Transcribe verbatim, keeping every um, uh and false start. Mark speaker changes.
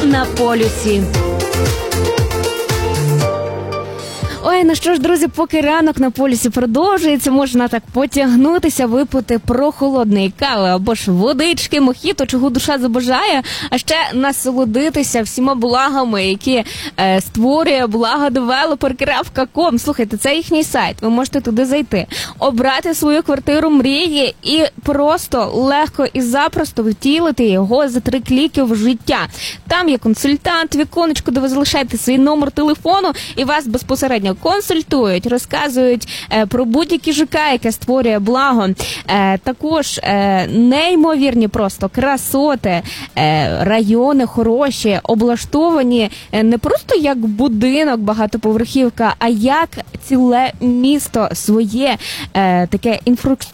Speaker 1: на полюсі. Ой, ну що ж, друзі, поки ранок на полюсі продовжується, можна так потягнутися, випити прохолодної кави або ж водички, мохіто, чого душа забажає, а ще насолодитися всіма благами, які е, створює благодевелопер крапка ком. Слухайте, це їхній сайт, ви можете туди зайти, обрати свою квартиру мрії і просто легко і запросто втілити його за три кліки в життя. Там є консультант, віконечко, де ви залишаєте свій номер телефону і вас безпосередньо консультують, розказують е, про будь-які ЖК, яке створює благо. Е, також е, неймовірні просто красоти, е, райони хороші, облаштовані е, не просто як будинок, багатоповерхівка, а як ціле місто своє, е, таке інфра-